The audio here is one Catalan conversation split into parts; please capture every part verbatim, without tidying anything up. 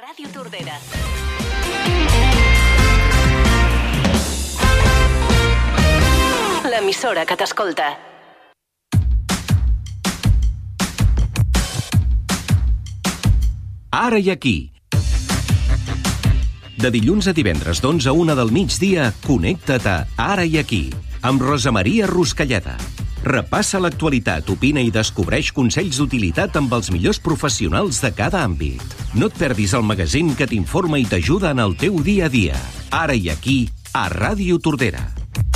Ràdio Tordera. L'emissora que t'escolta. Ara i aquí. De dilluns a divendres d'onze a una del migdia, connecta't a Ara i aquí, amb Rosa Maria Ruscalleda. Repassa l'actualitat, opina i descobreix consells d'utilitat amb els millors professionals de cada àmbit. No et perdis el magazín que t'informa i t'ajuda en el teu dia a dia. Ara i aquí, a Ràdio Tordera.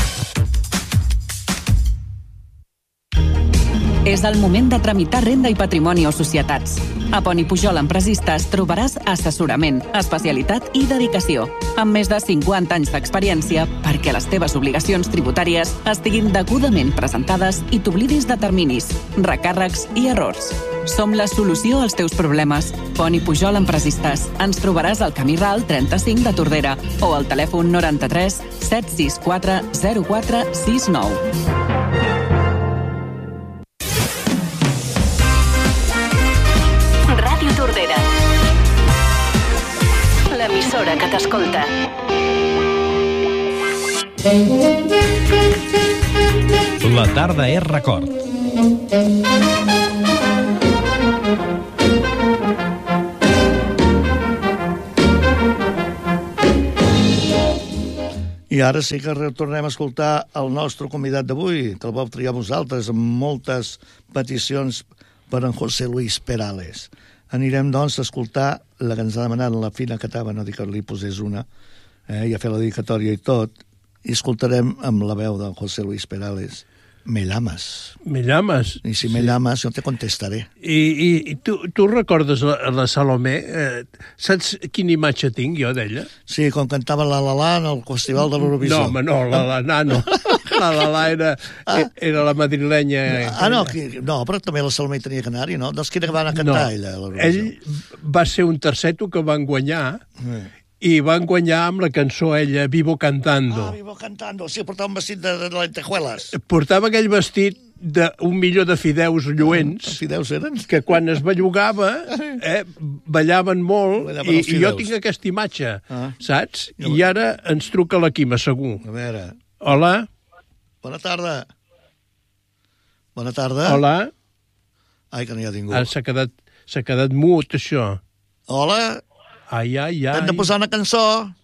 És el moment de tramitar renda i patrimoni o societats. A Poni Pujol Empresistes trobaràs assessorament, especialitat i dedicació, amb més de cinquanta anys d'experiència perquè les teves obligacions tributàries estiguin degudament presentades i t'oblidis de terminis, recàrrecs i errors. Som la solució als teus problemes. Poni Pujol Empresistes. Ens trobaràs al Camí Ral trenta-cinc de Tordera o al telèfon noranta-tres set sis quatre zero quatre sis nou. Tordera. L'emissora que t'escolta. La tarda és record. I ara sí que retornem a escoltar el nostre convidat d'avui, que el vau triar vosaltres amb moltes peticions per en José Luis Perales. Anirem, doncs, a escoltar la que ens ha demanat la Fina Catava, no dic que li posés una, eh, i a fer la dedicatòria i tot, i escoltarem amb la veu del José Luis Perales, Me llamas. Me llamas. I si sí. me llamas, jo te contestaré. I, i, i tu, tu recordes la, la Salomé? Eh, saps quina imatge tinc jo d'ella? Sí, quan cantava La La La en el Festival de l'Eurovisió. No, home, no, La La La no. La La La era, ah. era la madrilenya. Ah, no, qui, no, però també la Salomé tenia que anar-hi, no? Dels que va anar a cantar, no, ella, a l'Eurovisió. Ell va ser un terceto que van guanyar, mm. i van guanyar amb la cançó ella, Vivo Cantando. Ah, Vivo Cantando, sí, portava un vestit de, de lentejuelas. Portava aquell vestit d'un milió de fideus lluents. Ah, fideus eren? Que quan es bellugava, eh, ballaven molt, ballaven i, i jo tinc aquesta imatge, ah. saps? I, I ara ens truca la Quima, segur. A veure. Hola. Bona tarda. Bona tarda. Hola. Ai, que no hi ha ningú. Ah, s'ha quedat, s'ha quedat mut, això. Hola. Ai, ai, ai. Hem de posar una cançó.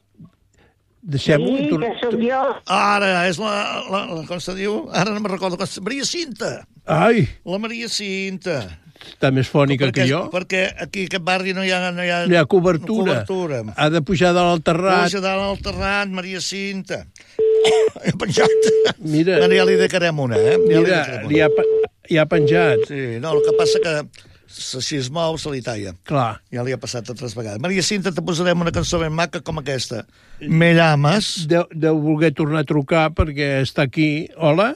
Deixem-ho. Sí, que sóc jo. Ara, és la, la, la com se diu? Ara no me'n recordo. Maria Cinta. Ai. La Maria Cinta. Està més fònica perquè, que jo. Perquè aquí a aquest barri no hi ha, no hi ha, no hi ha cobertura. cobertura. Ha de pujar dalt al terrat. Puja dalt al terrat, Maria Cinta. He penjat. Mira. Bueno, ja li dedicarem una, eh? Ja Mira, li, li, ha, li ha penjat. Sí, no, el que passa que si es mou, se li talla. Clar. Ja li ha passat altres vegades. Maria Cinta, te posarem una cançó ben maca com aquesta. Me llames. Deu, deu voler tornar a trucar perquè està aquí. Hola?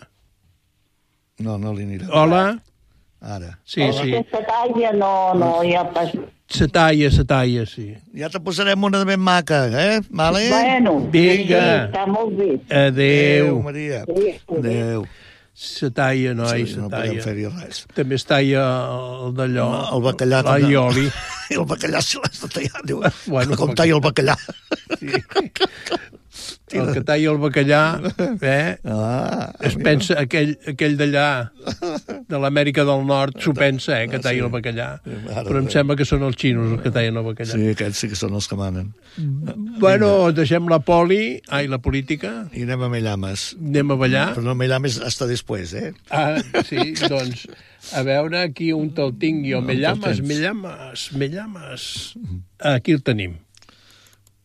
No, no li anirà. Hola? Ara. Sí, Hola, sí. aquesta talla no, no hi ha pas... Se talla, se talla, sí. Ja te posarem una de ben maca, eh? Vale? Bueno. Vinga. Sí, està molt bé. Adéu. Adéu, Maria. Sí, Adéu. Se talla, noi, sí, se no talla. podem fer-hi res. També es talla el d'allò. No, el bacallà. L'aioli. I el bacallà si l'has de tallar. Diu, bueno, com talla el bacallà. Sí. El que talla el bacallà, eh? Ah, es mira. Pensa, aquell, aquell d'allà, de l'Amèrica del Nord, s'ho pensa, eh, que talla sí. el bacallà. Però em sembla que són els xinos els que tallen el bacallà. Sí, aquests sí que són els que manen. Bueno, deixem la poli, ai, la política. I anem a Mellames. Anem a ballar. Però no Mellames hasta després, eh? Ah, sí, doncs, a veure aquí on te'l tinc jo. Me llames, me llames, me llames. Aquí el tenim.